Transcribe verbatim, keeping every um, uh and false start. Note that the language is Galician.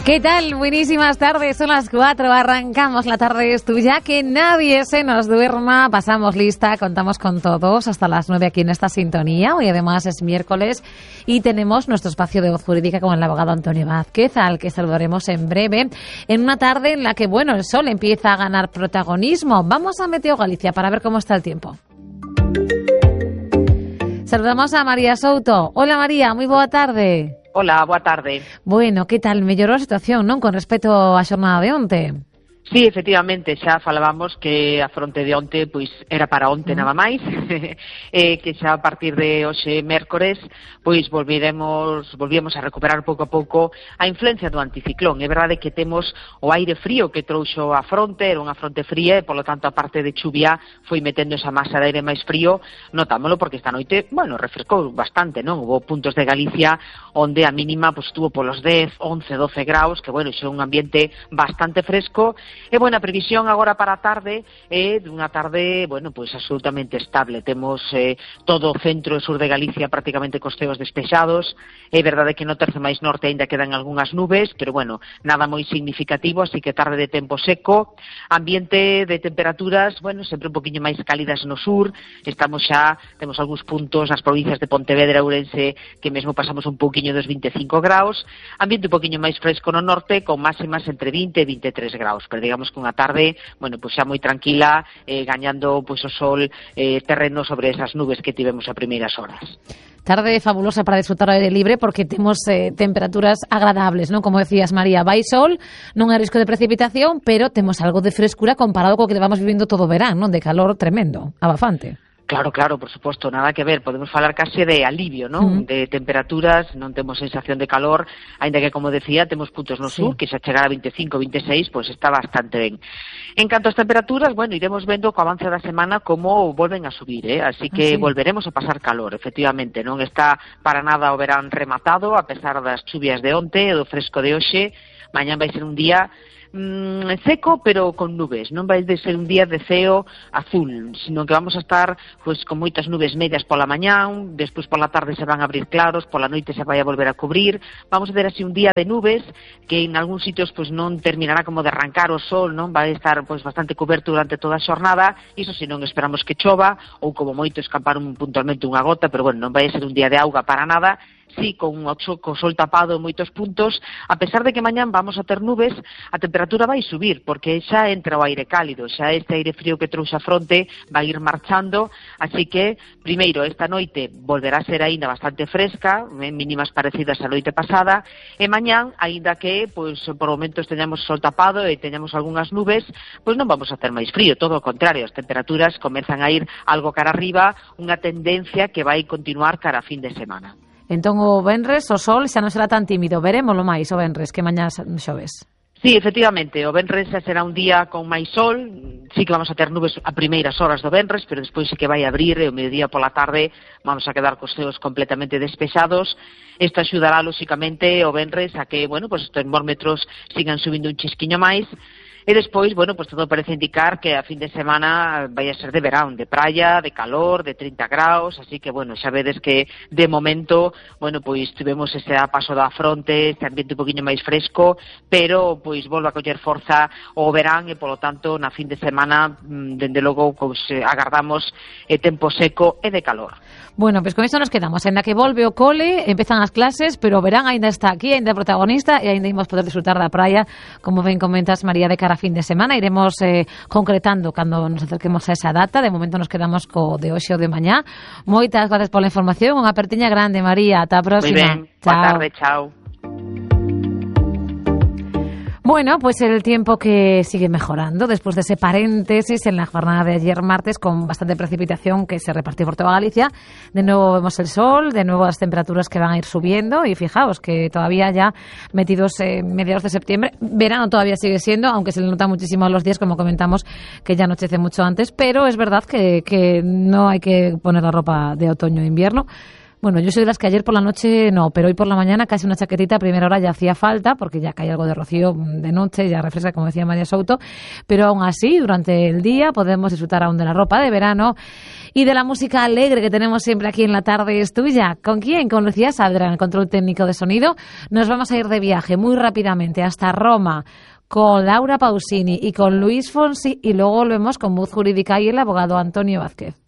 ¿Qué tal? Buenísimas tardes, son las cuatro, arrancamos la tarde es tuya, que nadie se nos duerma, pasamos lista, contamos con todos hasta las nueve aquí en esta sintonía. Hoy además es miércoles y tenemos nuestro espacio de voz jurídica con el abogado Antonio Vázquez, al que saludaremos en breve, en una tarde en la que, bueno, el sol empieza a ganar protagonismo. Vamos a Meteo Galicia para ver cómo está el tiempo. Saludamos a María Souto. Hola María, moi boa tarde. Hola, boa tarde. Bueno, que tal? Mellorou a situación, non? Con respecto á xornada de onte. Sí, efectivamente, xa falábamos que a fronte de onte pois era para onte mm. nada máis, eh, que xa a partir de hoxe mércores pois volviremos, volvíamos a recuperar pouco a pouco a influencia do anticiclón. É verdade que temos o aire frío que trouxo a fronte, era unha fronte fría e, polo tanto, a parte de chuvia foi metendo esa masa de aire máis frío. Notámoslo porque esta noite, bueno, refrescou bastante, non? Hubo puntos de Galicia onde a mínima pois estuvo polos dez, once, doce graus, que, bueno, xa é un ambiente bastante fresco. E buena previsión agora para a tarde, é dunha tarde, bueno, pois absolutamente estable. Temos eh, todo o centro e sur de Galicia prácticamente cos ceos despexados. É verdade que no terzo máis norte aínda quedan algunhas nubes, pero bueno, nada moi significativo, así que tarde de tempo seco. Ambiente de temperaturas, bueno, sempre un poquinho máis cálidas no sur. Estamos xa, temos algúns puntos nas provincias de Pontevedra e Ourense que mesmo pasamos un poquinho dos vinte e cinco graus. Ambiente un poquinho máis fresco no norte, con máximas entre vinte e vinte e tres graus. Pero digamos que unha tarde, bueno, pois xa moi tranquila, eh, gañando pois o sol eh, terreno sobre esas nubes que tivemos a primeiras horas. Tarde fabulosa para disfrutar ao aire libre porque temos eh, temperaturas agradables, non? Como decías, María, vai sol, non hai risco de precipitación, pero temos algo de frescura comparado co que levamos vivindo todo o verán, non? De calor tremendo, abafante. Claro, claro, por suposto, nada que ver, podemos falar case de alivio, non? Mm. De temperaturas, non temos sensación de calor, aínda que, como decía, temos puntos no sur, sí, que xa chegar a vinte e cinco, vinte e seis, pois está bastante ben. En canto ás temperaturas, bueno, iremos vendo co avance da semana como volven a subir, eh? Así que ah, sí, volveremos a pasar calor, efectivamente, non está para nada o verán rematado, a pesar das chuvias de onte e do fresco de hoxe. Mañán vai ser un día Mm, seco, pero con nubes. Non vai de ser un día de ceo azul, sino que vamos a estar pois con moitas nubes medias pola mañán, despois pola tarde se van a abrir claros, pola noite se vai a volver a cubrir. Vamos a ter así un día de nubes que en algúns sitios pois non terminará como de arrancar o sol, non vai estar pois bastante coberto durante toda a xornada. Iso se non esperamos que chova ou como moito escapar un, puntualmente unha gota, pero bueno, non vai ser un día de auga para nada. Sí, con o sol tapado en moitos puntos, a pesar de que mañán vamos a ter nubes, a temperatura vai subir, porque xa entra o aire cálido, xa este aire frío que trouxe a fronte vai ir marchando, así que, primeiro, esta noite volverá a ser aínda bastante fresca, mínimas parecidas á noite pasada, e mañán, aínda que, pois, por momentos teñamos sol tapado e teñamos algunhas nubes, pois non vamos a ter máis frío, todo o contrario, as temperaturas comezan a ir algo cara arriba, unha tendencia que vai continuar cara a fin de semana. Entón o venres o sol xa non será tan tímido, verémolo máis o venres que mañá xoves. Sí, efectivamente, o venres xa será un día con máis sol, sí que vamos a ter nubes a primeiras horas do venres, pero despois sí que vai abrir e o mediodía pola tarde vamos a quedar cos ceos completamente despexados. Isto axudará, lóxicamente, o venres a que, bueno, pues os termómetros sigan subindo un chisquiño máis. E despois, bueno, pues todo parece indicar que a fin de semana vai a ser de verán, de praia, de calor, de trinta graus, así que, bueno, xa vedes que de momento, bueno, pois tivemos ese paso da fronte, este ambiente un poquinho máis fresco, pero, pois, volve a coller forza o verán e, polo tanto, na fin de semana, dende logo, pois, agardamos eh, tempo seco e de calor. Bueno, pois pues con isto nos quedamos. Ainda que volve o cole, empezan as clases, pero o verán aínda está aquí, aínda é protagonista e aínda imos poder disfrutar da praia, como ben comentas, María, de cara a fin de semana. Iremos eh, concretando cando nos acerquemos a esa data. De momento nos quedamos co de hoxe ou de mañá. Moitas gracias pola información. Unha apertiña grande, María. Ata a próxima. Moi ben. Boa tarde, chao. Bueno, pues el tiempo que sigue mejorando después de ese paréntesis en la jornada de ayer martes con bastante precipitación que se repartió por toda Galicia. De nuevo vemos el sol, de nuevo las temperaturas que van a ir subiendo y fijaos que todavía ya metidos en mediados de septiembre, verano todavía sigue siendo, aunque se le nota muchísimo a los días, como comentamos, que ya anochece mucho antes, pero es verdad que, que no hay que poner la ropa de otoño e invierno. Bueno, yo soy de las que ayer por la noche no, pero hoy por la mañana casi una chaquetita a primera hora ya hacía falta, porque ya cae algo de rocío de noche, ya refresca, como decía María Souto, pero aún así, durante el día podemos disfrutar aún de la ropa de verano y de la música alegre que tenemos siempre aquí en La Tarde es Tuya. ¿Con quién? Con Lucía Saldra, en el control técnico de sonido. Nos vamos a ir de viaje muy rápidamente hasta Roma, con Laura Pausini y con Luis Fonsi, y luego volvemos con Voz Jurídica y el abogado Antonio Vázquez.